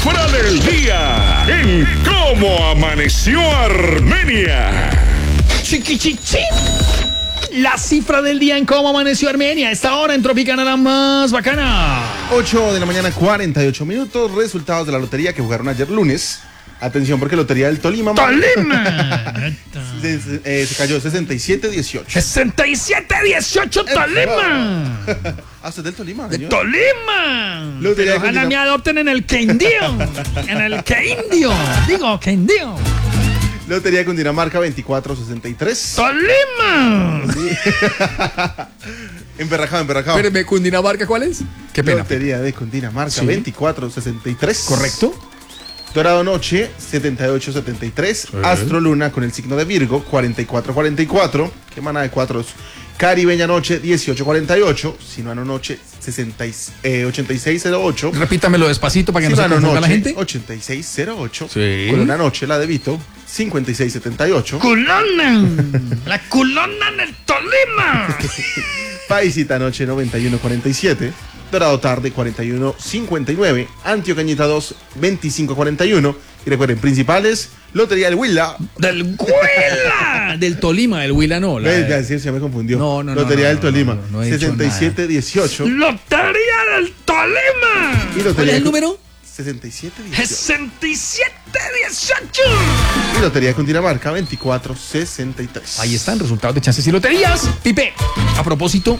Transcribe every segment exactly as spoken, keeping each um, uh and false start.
cifra del día en Cómo Amaneció Armenia. Chiquichichín. La cifra del día en Cómo Amaneció Armenia. Esta hora en Tropicana, la más bacana. ocho de la mañana, cuarenta y ocho minutos. Resultados de la lotería que jugaron ayer lunes. Atención porque Lotería del Tolima. ¡Tolima! Se, se, eh, se cayó sesenta y siete dieciocho. sesenta y siete dieciocho Tolima. Ah, usted es del Tolima, ¡De señor. Tolima! Lotería Pero ojalá Continental. me adopten en el que indio. En el que indio. Digo, que indio. Lotería de Cundinamarca veinticuatro sesenta y tres. ¡Tolima! Emberrajado, emberrajado. Espéreme, ¿Cundinamarca cuál es? Qué pena. Lotería de Cundinamarca Sí. veinticuatro sesenta y tres. ¿Correcto? Dorado Noche setenta y ocho setenta y tres. Astro Luna con el signo de Virgo cuarenta y cuatro cuarenta y cuatro. ¿Qué mana de cuatros? Caribeña Noche dieciocho cuarenta y ocho. Sinuano Noche sesenta y, eh, ochenta y seis cero ocho. Repítamelo despacito para que no se Sinuano confunda la Noche gente. ochenta y seis cero ocho. Sí. Corona Noche, la de Vito cincuenta y seis setenta y ocho. ¡Culona! ¡La culona en el Tolima! Paisita Noche noventa y uno cuarenta y siete. Dorado Tarde cuarenta y uno cincuenta y nueve. Antioqueñita dos veinticinco cuarenta y uno. Y recuerden, principales, Lotería del Huila. ¡Del Huila! Del Tolima, del Huila no. La ¿Ves? de- Ya, sí, se me confundió. No, no, no, Lotería no, del no, Tolima no, no, no he dicho sesenta y siete dieciocho. ¡Lotería del Tolima! Y Lotería ¿Cuál es el de- número? sesenta y siete dieciocho. sesenta y siete dieciocho. Y Lotería de Cundinamarca veinticuatro sesenta y tres. Ahí están, resultados de chances y loterías. Pipe, a propósito,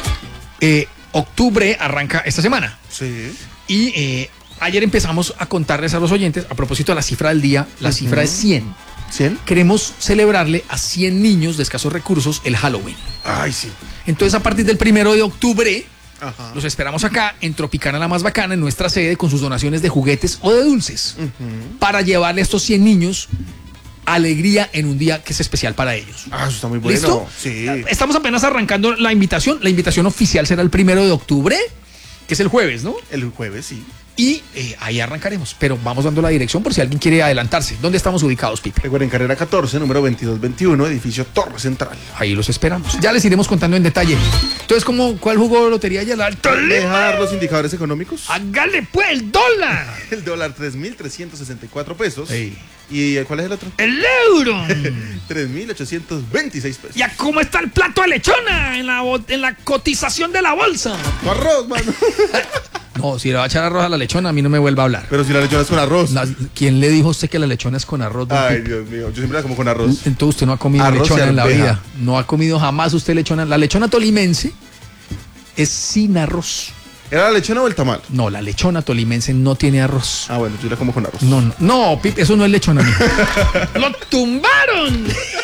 eh, octubre arranca esta semana. Sí. Y eh, ayer empezamos a contarles a los oyentes, a propósito de la cifra del día, la cifra es cien. ¿cien? Queremos celebrarle a cien niños de escasos recursos el Halloween. Ay, sí. Entonces, a partir del primero de octubre, Ajá. los esperamos acá en Tropicana la más bacana, en nuestra sede, con sus donaciones de juguetes o de dulces, para llevarle a estos cien niños alegría en un día que es especial para ellos. Ah, eso está muy bueno. ¿Listo? Sí. Estamos apenas arrancando la invitación. La invitación oficial será el primero de octubre, que es el jueves, ¿no? El jueves, sí. Y eh, ahí arrancaremos. Pero vamos dando la dirección por si alguien quiere adelantarse. ¿Dónde estamos ubicados, Pipe? Recuerden, carrera catorce, número veintidós veintiuno, edificio Torre Central. Ahí los esperamos. Ya les iremos contando en detalle. Entonces, ¿cómo, ¿cuál jugó lotería ya? La Dejar los indicadores económicos. ¡Hágale pues el dólar! El dólar tres mil trescientos sesenta y cuatro pesos. Sí. ¿Y eh, cuál es el otro? ¡El euro! tres mil ochocientos veintiséis pesos. ¿Ya cómo está el plato de lechona en la, bo- en la cotización de la bolsa? Tu arroz, mano. No, si le va a echar arroz a la lechona, a mí no me vuelva a hablar. Pero si la lechona es con arroz. La- ¿Quién le dijo a usted que la lechona es con arroz? don Ay, Pipe? Dios mío. Yo siempre la como con arroz. Entonces usted no ha comido Arroz y lechona en la arveja. vida. No ha comido jamás usted lechona. La lechona tolimense es sin arroz. ¿Era la lechona o el tamal? No, la lechona tolimense no tiene arroz. Ah, bueno, yo la como con arroz. No, no, no, Pipe, eso no es lechona. mijo. ¡Lo tumbaron!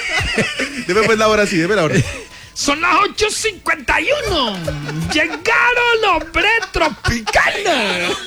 Deme pues la hora, sí, deme la hora. Son las ocho cincuenta y uno. Llegaron los Bre Tropicana.